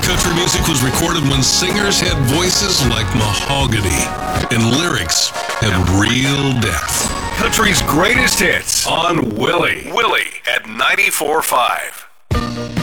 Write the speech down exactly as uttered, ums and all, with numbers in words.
country music was recorded when singers had voices like mahogany and lyrics had real depth. Country's greatest hits on Willie. Willie at ninety-four point five.